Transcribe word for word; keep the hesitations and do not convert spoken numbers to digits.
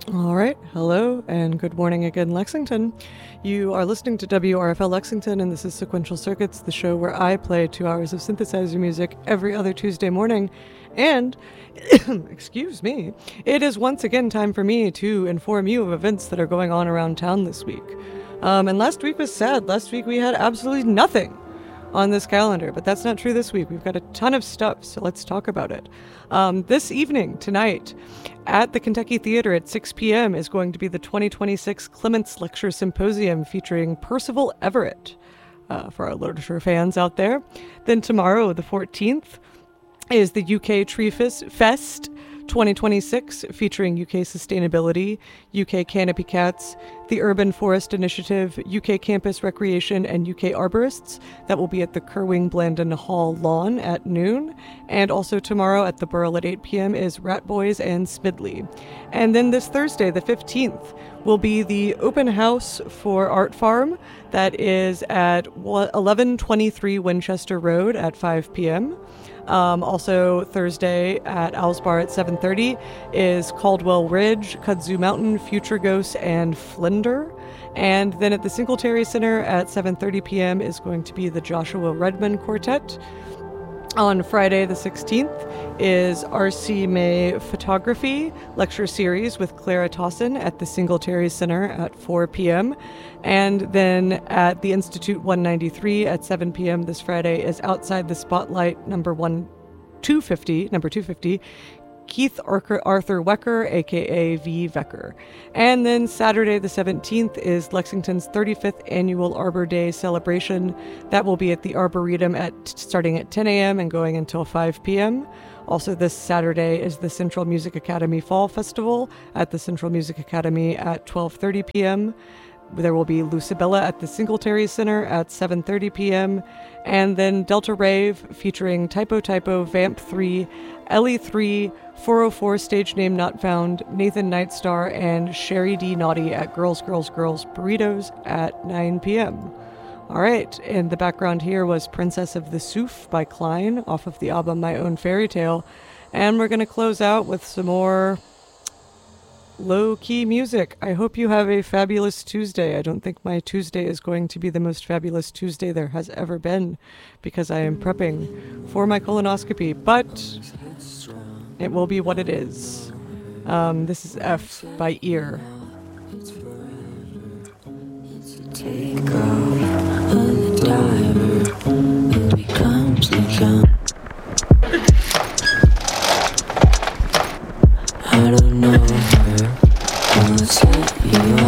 All right. Hello and good morning again, Lexington. You are listening to W R F L Lexington, and this is Sequential Circuits, the show where I play two hours of synthesizer music every other Tuesday morning. And, excuse me, it is once again time for me to inform you of events that are going on around town this week. Um, and last week was sad. Last week we had absolutely nothing on this calendar, but that's not true this week. We've got a ton of stuff, so let's talk about it. Um, this evening, tonight, at the Kentucky Theater at six p.m. is going to be the twenty twenty-six Clements Lecture Symposium featuring Percival Everett, uh, for our literature fans out there. Then tomorrow, the fourteenth, is the U K Tree Fest twenty twenty-six, featuring U K Sustainability, U K Canopy Cats, the Urban Forest Initiative, U K Campus Recreation, and U K Arborists. That will be at the Kerwing Blandon Hall lawn at noon. And also tomorrow at the Burl at eight p.m. is Rat Boys and Smidley. And then this Thursday, the fifteenth, will be the open house for Art Farm. That is at eleven twenty-three Winchester Road at five p.m. Um, also Thursday at Owl's Bar at seven thirty is Caldwell Ridge, Kudzu Mountain, Future Ghosts, and Flender. And then at the Singletary Center at seven thirty p.m. is going to be the Joshua Redman Quartet. On Friday the sixteenth is R C May Photography Lecture Series with Clara Tossin at the Singletary Center at four p.m. And then at the Institute one ninety-three at seven p.m. this Friday is Outside the Spotlight number one two fifty, number two fifty, Keith Arthur Wecker, aka V. Wecker. And then Saturday the seventeenth is Lexington's thirty-fifth annual Arbor Day celebration. That will be at the Arboretum at starting at ten a.m. and going until five p.m. Also this Saturday is the Central Music Academy Fall Festival at the Central Music Academy at twelve thirty p.m. There will be Lucibella at the Singletary Center at seven thirty p.m. And then Delta Rave featuring Typo Typo, Vamp three, Ellie three, four oh four Stage Name Not Found, Nathan Nightstar, and Sherry D. Naughty at Girls, Girls, Girls Burritos at nine p.m. All right, and the background here was Princess of the Souf by Klein off of the album My Own Fairy Tale. And we're going to close out with some more low-key music. I hope you have a fabulous Tuesday. I don't think my Tuesday is going to be the most fabulous Tuesday there has ever been because I am prepping for my colonoscopy, but it will be what it is. Um, this is F by Ear. Take off on the diver, it becomes a jump. I don't know her, I'll set you